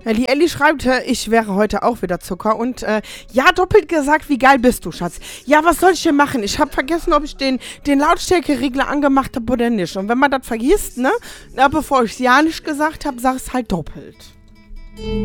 Die Elli schreibt, ich wäre heute auch wieder Zucker und ja, doppelt gesagt, wie geil bist du, Schatz? Ja, was soll ich denn machen? Ich habe vergessen, ob ich den Lautstärkeregler angemacht habe oder nicht. Und wenn man das vergisst, ne, bevor ich es ja nicht gesagt habe, sag es halt doppelt.